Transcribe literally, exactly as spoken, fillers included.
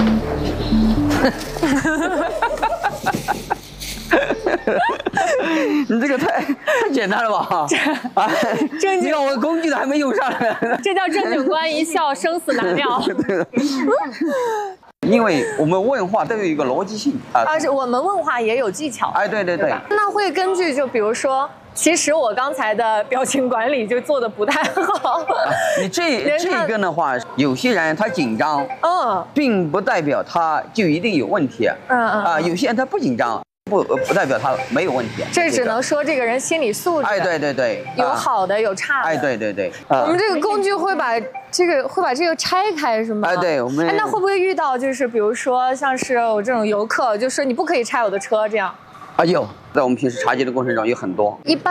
你这个太太简单了吧？啊， 正经， 你看我工具都还没用上来。 这叫正经官一笑，生死难料。 因为我们问话都有一个逻辑性啊， 而且我们问话也有技巧。 哎，对对对。 那会根据就比如说，其实我刚才的表情管理就做的不太好。啊、 你这这个的话，有些人他紧张，嗯，并不代表他就一定有问题。嗯嗯啊，有些人他不紧张。不不代表他没有问题， 这只能说这个人心理素质。 哎，对对对， 有好的有差的。 哎，对对对。 我们这个工具会把这个会把这个拆开是吗？ 哎，对，我们。 哎，那会不会遇到就是比如说像是我这种游客，就说你不可以拆我的车这样？ 啊有，在我们平时查缉的过程中有很多。 一般